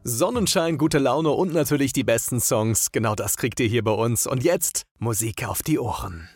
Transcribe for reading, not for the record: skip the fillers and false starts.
Sonnenschein, gute Laune und natürlich die besten Songs. Genau das kriegt ihr hier bei uns. Und jetzt Musik auf die Ohren.